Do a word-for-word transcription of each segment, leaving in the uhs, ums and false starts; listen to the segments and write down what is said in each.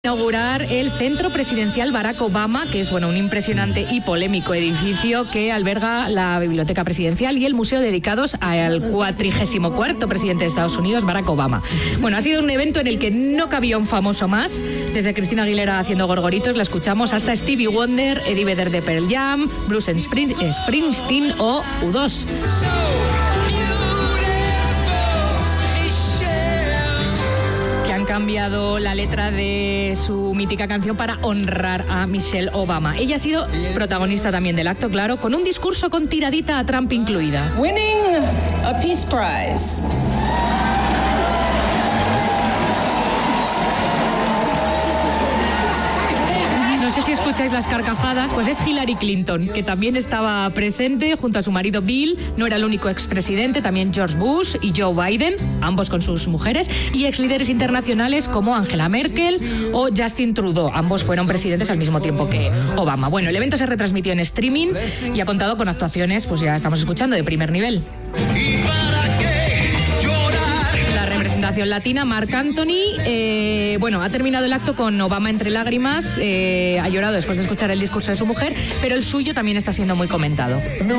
Inaugurar el Centro Presidencial Barack Obama, que es bueno un impresionante y polémico edificio que alberga la Biblioteca Presidencial y el museo dedicados al cuatrigésimo cuarto presidente de Estados Unidos, Barack Obama. Bueno, ha sido un evento en el que no cabía un famoso más. Desde Cristina Aguilera haciendo gorgoritos, la escuchamos, hasta Stevie Wonder, Eddie Vedder de Pearl Jam, Bruce Springsteen o U dos. Han cambiado la letra de su mítica canción para honrar a Michelle Obama. Ella ha sido protagonista también del acto, claro, con un discurso con tiradita a Trump incluida. Winning a Peace Prize. No sé si escucháis las carcajadas, pues es Hillary Clinton, que también estaba presente junto a su marido Bill. No era el único expresidente, también George Bush y Joe Biden, ambos con sus mujeres, y exlíderes internacionales como Angela Merkel o Justin Trudeau. Ambos fueron presidentes al mismo tiempo que Obama. Bueno, el evento se retransmitió en streaming y ha contado con actuaciones, pues ya estamos escuchando, de primer nivel. Representación latina, Marc Anthony, eh, bueno, ha terminado el acto con Obama entre lágrimas, eh, ha llorado después de escuchar el discurso de su mujer, pero el suyo también está siendo muy comentado.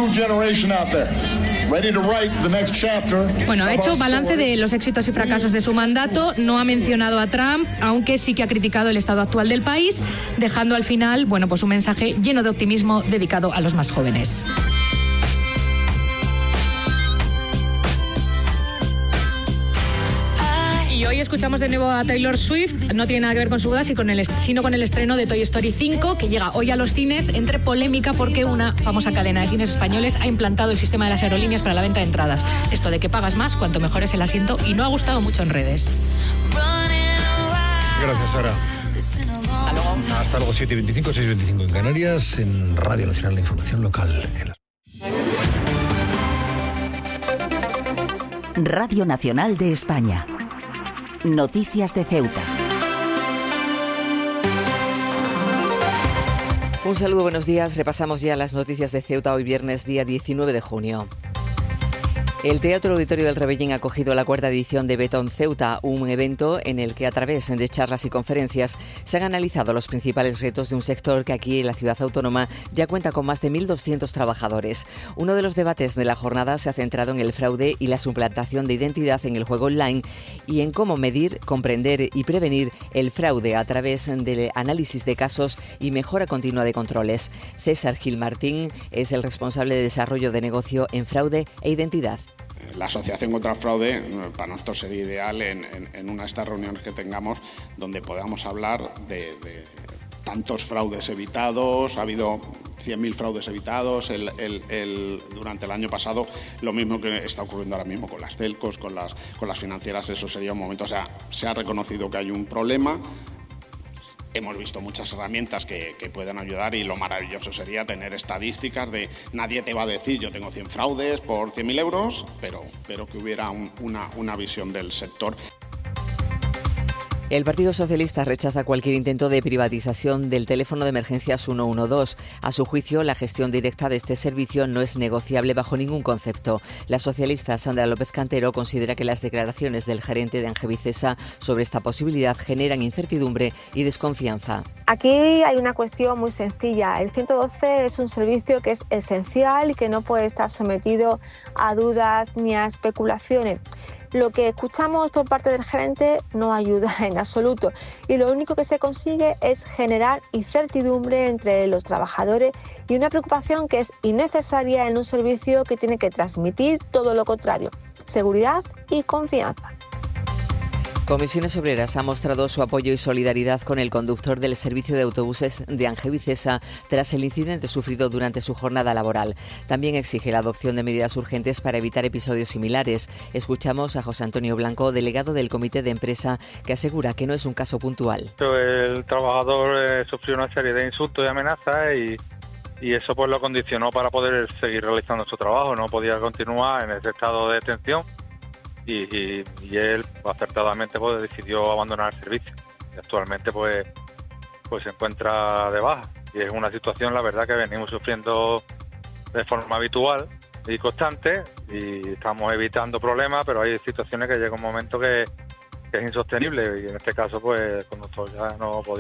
Bueno, ha hecho balance de los éxitos y fracasos de su mandato, no ha mencionado a Trump, aunque sí que ha criticado el estado actual del país, dejando al final, bueno, pues un mensaje lleno de optimismo dedicado a los más jóvenes. Y hoy escuchamos de nuevo a Taylor Swift. No tiene nada que ver con su boda, sino con el estreno de Toy Story cinco, que llega hoy a los cines, entre polémica porque una famosa cadena de cines españoles ha implantado el sistema de las aerolíneas para la venta de entradas. Esto de que pagas más cuanto mejor es el asiento, y no ha gustado mucho en redes. Gracias, Sara. Hasta luego. Hasta luego, siete y veinticinco, seis y veinticinco en Canarias, en Radio Nacional, la información local. En... Radio Nacional de España. Noticias de Ceuta. Un saludo, buenos días. Repasamos ya las noticias de Ceuta hoy viernes, día diecinueve de junio. El Teatro Auditorio del Rebellín ha acogido la cuarta edición de Betón Ceuta, un evento en el que a través de charlas y conferencias se han analizado los principales retos de un sector que aquí en la ciudad autónoma ya cuenta con más de mil doscientos trabajadores. Uno de los debates de la jornada se ha centrado en el fraude y la suplantación de identidad en el juego online y en cómo medir, comprender y prevenir el fraude a través del análisis de casos y mejora continua de controles. César Gil Martín es el responsable de desarrollo de negocio en fraude e identidad. La Asociación contra el Fraude para nosotros sería ideal en, en, en una de estas reuniones que tengamos donde podamos hablar de, de tantos fraudes evitados. Ha habido cien mil fraudes evitados el, el, el, durante el año pasado, lo mismo que está ocurriendo ahora mismo con las telcos, con las, con las financieras. Eso sería un momento, o sea, se ha reconocido que hay un problema. Hemos visto muchas herramientas que, que pueden ayudar y lo maravilloso sería tener estadísticas de nadie te va a decir yo tengo cien fraudes por cien mil euros, pero, pero que hubiera un, una, una visión del sector. El Partido Socialista rechaza cualquier intento de privatización del teléfono de emergencias ciento doce. A su juicio, la gestión directa de este servicio no es negociable bajo ningún concepto. La socialista Sandra López Cantero considera que las declaraciones del gerente de Angevicesa sobre esta posibilidad generan incertidumbre y desconfianza. Aquí hay una cuestión muy sencilla. El ciento doce es un servicio que es esencial y que no puede estar sometido a dudas ni a especulaciones. Lo que escuchamos por parte del gerente no ayuda en absoluto y lo único que se consigue es generar incertidumbre entre los trabajadores y una preocupación que es innecesaria en un servicio que tiene que transmitir todo lo contrario, seguridad y confianza. Comisiones Obreras ha mostrado su apoyo y solidaridad con el conductor del servicio de autobuses de Angevicesa tras el incidente sufrido durante su jornada laboral. También exige la adopción de medidas urgentes para evitar episodios similares. Escuchamos a José Antonio Blanco, delegado del Comité de Empresa, que asegura que no es un caso puntual. El trabajador eh, sufrió una serie de insultos y amenazas y, y eso pues lo condicionó para poder seguir realizando su trabajo. No podía continuar en ese estado de tensión. Y, y, y él acertadamente pues decidió abandonar el servicio y actualmente pues pues se encuentra de baja y es una situación la verdad que venimos sufriendo de forma habitual y constante y estamos evitando problemas, pero hay situaciones que llega un momento que que es insostenible y en este caso pues el conductor ya no podía